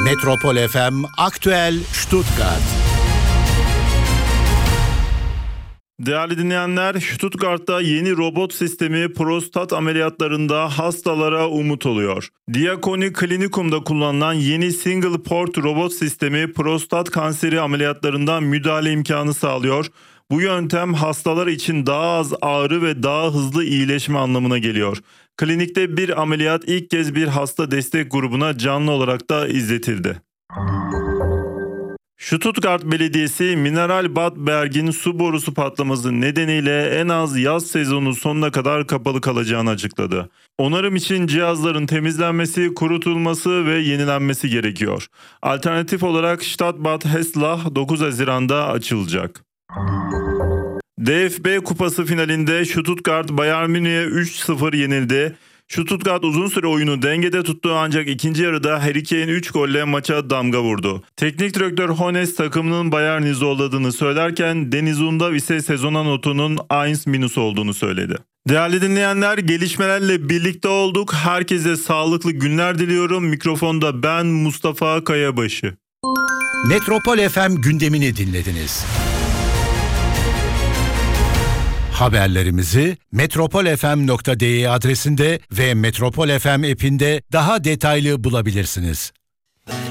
Metropol FM Aktüel Stuttgart. Değerli dinleyenler, Stuttgart'ta yeni robot sistemi prostat ameliyatlarında hastalara umut oluyor. Diakoni Klinikum'da kullanılan yeni single port robot sistemi prostat kanseri ameliyatlarında müdahale imkanı sağlıyor. Bu yöntem hastalar için daha az ağrı ve daha hızlı iyileşme anlamına geliyor. Klinikte bir ameliyat ilk kez bir hasta destek grubuna canlı olarak da izletildi. Stuttgart Belediyesi Mineral Bad Berg'in su borusu patlaması nedeniyle en az yaz sezonu sonuna kadar kapalı kalacağını açıkladı. Onarım için cihazların temizlenmesi, kurutulması ve yenilenmesi gerekiyor. Alternatif olarak Stadtbad Hessler 9 Haziran'da açılacak. DFB Kupası finalinde Stuttgart Bayern Münih'e 3-0 yenildi. Stuttgart uzun süre oyunu dengede tuttu ancak ikinci yarıda Harry Kane 3 golle maça damga vurdu. Teknik direktör Hoeneß takımının Bayern'i zorladığını söylerken Deniz Undav ise sezona notunun 1- olduğunu söyledi. Değerli dinleyenler, gelişmelerle birlikte olduk. Herkese sağlıklı günler diliyorum. Mikrofonda ben Mustafa Kayabaşı. Metropol FM gündemini dinlediniz. Haberlerimizi metropolfm.de adresinde ve Metropol FM app'inde daha detaylı bulabilirsiniz.